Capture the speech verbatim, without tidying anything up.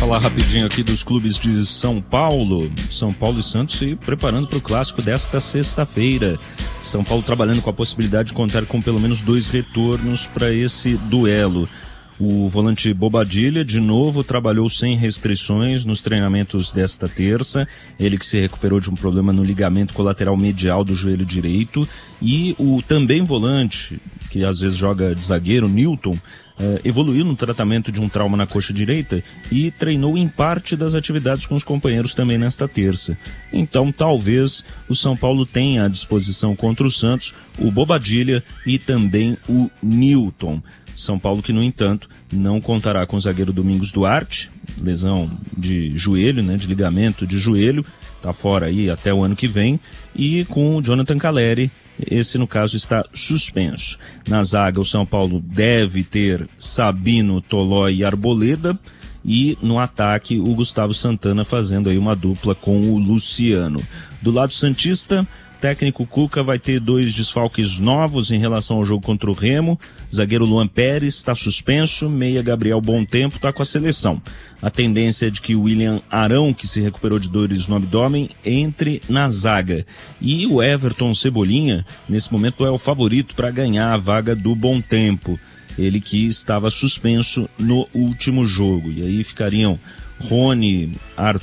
Falar rapidinho aqui dos clubes de São Paulo. São Paulo e Santos se preparando para o clássico desta sexta-feira. São Paulo trabalhando com a possibilidade de contar com pelo menos dois retornos para esse duelo. O volante Bobadilla, de novo, trabalhou sem restrições nos treinamentos desta terça. Ele que se recuperou de um problema no ligamento colateral medial do joelho direito. E o também volante, que às vezes joga de zagueiro, Newton, Uh, evoluiu no tratamento de um trauma na coxa direita e treinou em parte das atividades com os companheiros também nesta terça. Então talvez o São Paulo tenha à disposição contra o Santos o Bobadilla e também o Newton. São Paulo que, no entanto, não contará com o zagueiro Domingos Duarte, lesão de joelho, né, de ligamento de joelho, está fora aí até o ano que vem, e com o Jonathan Calleri. Esse, no caso, está suspenso. Na zaga, o São Paulo deve ter Sabino, Tolói e Arboleda. E no ataque, o Gustavo Santana fazendo aí uma dupla com o Luciano. Do lado santista, técnico Cuca vai ter dois desfalques novos em relação ao jogo contra o Remo. Zagueiro Luan Pérez está suspenso, meia Gabriel Bontempo está com a seleção. A tendência é de que o William Arão, que se recuperou de dores no abdômen, entre na zaga. E o Everton Cebolinha, nesse momento, é o favorito para ganhar a vaga do Bontempo. Ele que estava suspenso no último jogo. E aí ficariam Rony, Arthur